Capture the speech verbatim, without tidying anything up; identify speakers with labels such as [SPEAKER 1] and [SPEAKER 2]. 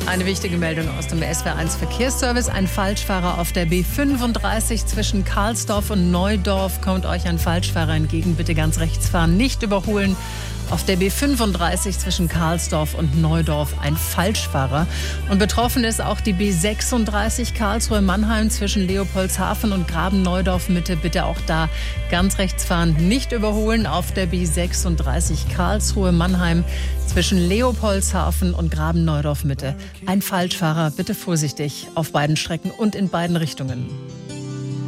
[SPEAKER 1] Eine wichtige Meldung aus dem S W R eins Verkehrsservice. Ein Falschfahrer auf der B fünfunddreißig zwischen Karlsdorf und Neudorf. Kommt euch ein Falschfahrer entgegen. Bitte ganz rechts fahren, nicht überholen. Auf der B fünfunddreißig zwischen Karlsdorf und Neudorf ein Falschfahrer. Und betroffen ist auch die B sechsunddreißig Karlsruhe-Mannheim zwischen Leopoldshafen und Graben-Neudorf-Mitte. Bitte auch da ganz rechts fahren, nicht überholen. Auf der B sechsunddreißig Karlsruhe-Mannheim zwischen Leopoldshafen und Graben-Neudorf-Mitte ein Falschfahrer. Bitte vorsichtig auf beiden Strecken und in beiden Richtungen.